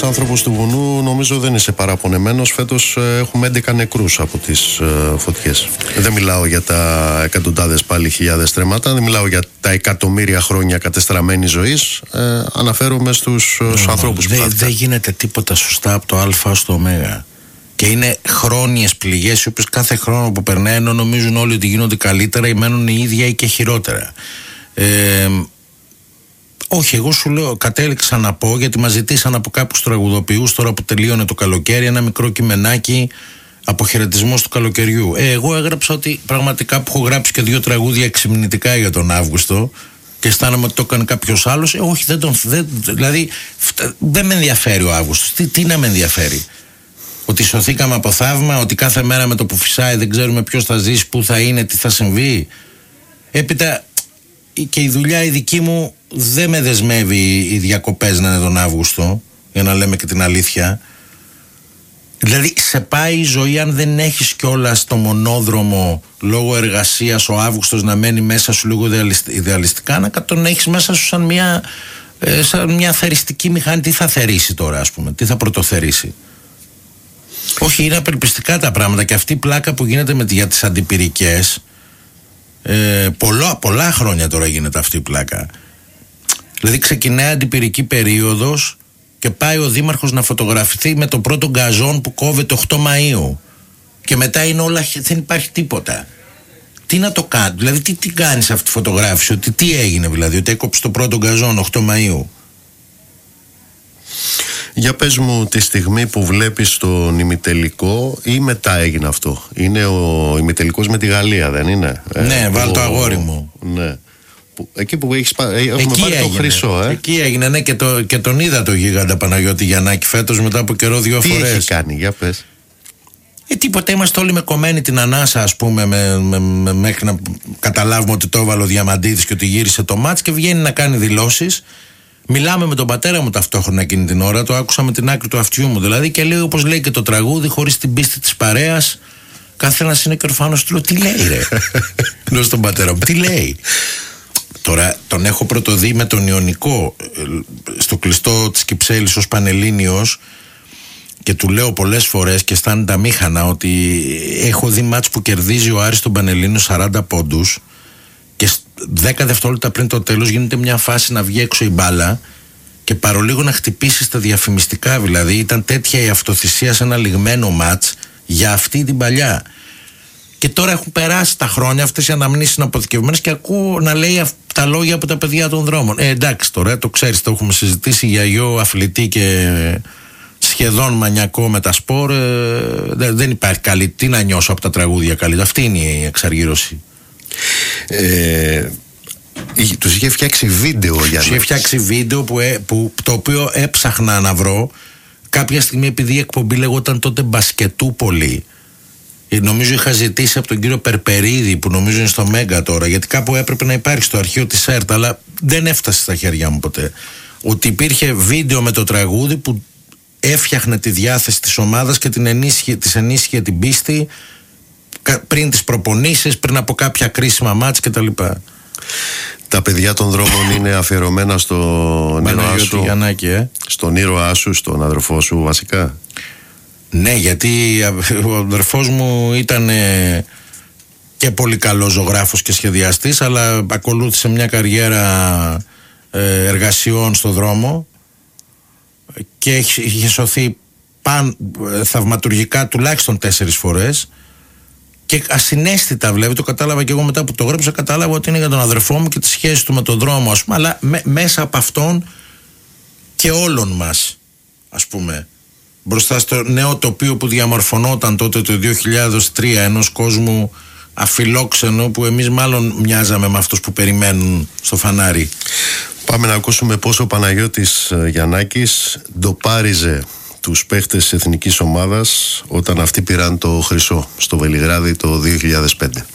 ένας άνθρωπος του βουνού, νομίζω δεν είσαι παραπονεμένος. Φέτος έχουμε 11 νεκρούς από τις φωτιές. Δεν μιλάω για τα εκατοντάδες πάλι χιλιάδες στρέμματα, δεν μιλάω για τα εκατομμύρια χρόνια κατεστραμμένης ζωής. Αναφέρομαι στους ανθρώπους που δεν γίνεται τίποτα σωστά από το Α στο Ω. Και είναι χρόνιες πληγές, οι οποίες κάθε χρόνο που περνάει, ενώ νομίζουν όλοι ότι γίνονται καλύτερα, ή μένουν οι ίδια ή και χειρότερα. Όχι, εγώ σου λέω, κατέληξα να πω, γιατί μας ζητήσαν από κάποιους τραγουδοποιούς τώρα που τελείωνε το καλοκαίρι ένα μικρό κειμενάκι αποχαιρετισμός του καλοκαιριού. Εγώ έγραψα ότι πραγματικά, που έχω γράψει και 2 τραγούδια εξυμνητικά για τον Αύγουστο και αισθάνομαι ότι το έκανε κάποιος άλλος. Όχι, δηλαδή δεν με ενδιαφέρει ο Αύγουστος. Τι να με ενδιαφέρει? Ότι σωθήκαμε από θαύμα, ότι κάθε μέρα με το που φυσάει δεν ξέρουμε ποιος θα ζήσει, πού θα είναι, τι θα συμβεί. Έπειτα και η δουλειά η δική μου δεν με δεσμεύει οι διακοπές να είναι τον Αύγουστο, για να λέμε και την αλήθεια. Δηλαδή σε πάει η ζωή, αν δεν έχεις κιόλας στο μονόδρομο λόγω εργασίας ο Αύγουστος να μένει μέσα σου λίγο ιδεαλιστικά, να τον έχεις μέσα σου σαν μια θεριστική μηχανή. Τι θα θερήσει τώρα, ας πούμε, τι θα πρωτοθερήσει? Όχι, είναι απελπιστικά τα πράγματα. Και αυτή η πλάκα που γίνεται για τις αντιπυρικές, πολλά χρόνια τώρα γίνεται αυτή η πλάκα. Δηλαδή ξεκινάει αντιπυρική περίοδος και πάει ο δήμαρχος να φωτογραφηθεί με το πρώτο γκαζόν που κόβεται 8 Μαΐου και μετά είναι όλα, δεν υπάρχει τίποτα. Τι να το κάνει, δηλαδή τι κάνεις αυτή τη φωτογράφηση, ότι τι έγινε δηλαδή, ότι έκοψε το πρώτο γκαζόν 8 Μαΐου? Για πες μου τη στιγμή που βλέπεις τον ημιτελικό ή μετά έγινε αυτό? Είναι ο ημιτελικός με τη Γαλλία, δεν είναι? Ναι, βάλ το αγόρι μου. Ναι. Εκεί που έχουμε πάρει το χρυσό, Εκεί έγινε, ναι, και τον είδα το γίγαντα Παναγιώτη Γιαννάκη φέτος μετά από καιρό 2 φορές. Τι έχει κάνει, για πες. Τίποτα, είμαστε όλοι με κομμένη την ανάσα, ας πούμε, μέχρι να καταλάβουμε ότι το έβαλε ο Διαμαντίδης και ότι γύρισε το μάτς, και βγαίνει να κάνει δηλώσεις. Μιλάμε με τον πατέρα μου ταυτόχρονα εκείνη την ώρα, το άκουσα με την άκρη του αυτιού μου δηλαδή, και λέει, όπως λέει και το τραγούδι, χωρίς την πίστη της παρέας, κάθε ένας είναι και ορφάνος. Του λέω, τι λέει ρε? Λέω στον πατέρα μου, τι λέει? Τώρα τον έχω πρωτοδεί με τον Ιωνικό στο κλειστό της Κυψέλης ως Πανελλήνιος, και του λέω πολλές φορές και αισθάνεται τα μήχανα ότι έχω δει μάτς που κερδίζει ο Άρης τον Πανελλήνιο 40 πόντους και 10 δευτερόλεπτα πριν το τέλος γίνεται μια φάση να βγει έξω η μπάλα και παρολίγο να χτυπήσει στα διαφημιστικά. Δηλαδή ήταν τέτοια η αυτοθυσία σε ένα λιγμένο μάτς για αυτή την παλιά. Και τώρα έχουν περάσει τα χρόνια, αυτές οι αναμνήσεις είναι αποθηκευμένες και ακούω να λέει τα λόγια από τα παιδιά των δρόμων. Εντάξει τώρα, το ξέρεις, το έχουμε συζητήσει για γιο αθλητή και σχεδόν μανιακό με τα σπορ. Δεν υπάρχει καλή. Τι να νιώσω από τα τραγούδια καλή? Αυτή είναι η εξαργύρωση. Τους είχε φτιάξει βίντεο για να. Τους είχε φτιάξει βίντεο το οποίο έψαχνα να βρω κάποια στιγμή, επειδή η εκπομπή λεγόταν τότε Μπασκετούπολη. Νομίζω είχα ζητήσει από τον κύριο Περπερίδη, που νομίζω είναι στο Μέγκα τώρα, γιατί κάπου έπρεπε να υπάρχει στο αρχείο της ΕΡΤ, αλλά δεν έφτασε στα χέρια μου ποτέ. Ότι υπήρχε βίντεο με το τραγούδι που έφτιαχνε τη διάθεση της ομάδας και της ενίσχυε την πίστη πριν τις προπονήσεις, πριν από κάποια κρίσιμα μάτς κτλ. Τα παιδιά των δρόμων είναι αφιερωμένα στον ήρωά σου, Γιαννάκη, στον ήρωά σου, στον αδερφό σου βασικά. Ναι, γιατί ο αδερφός μου ήταν και πολύ καλός ζωγράφος και σχεδιαστής, αλλά ακολούθησε μια καριέρα εργασιών στο δρόμο και είχε σωθεί θαυματουργικά τουλάχιστον 4 φορές και ασυναίσθητα, βλέπει, το κατάλαβα και εγώ μετά που το γράψα, κατάλαβα ότι είναι για τον αδερφό μου και τη σχέση του με τον δρόμο, ας πούμε, αλλά μέσα από αυτόν και όλων μας, ας πούμε, μπροστά στο νέο τοπίο που διαμορφωνόταν τότε το 2003, ενός κόσμου αφιλόξενο που εμείς μάλλον μοιάζαμε με αυτούς που περιμένουν στο φανάρι. Πάμε να ακούσουμε πώς ο Παναγιώτης Γιαννάκης ντοπάριζε τους παίχτες της εθνικής ομάδας όταν αυτοί πήραν το χρυσό στο Βελιγράδι το 2005.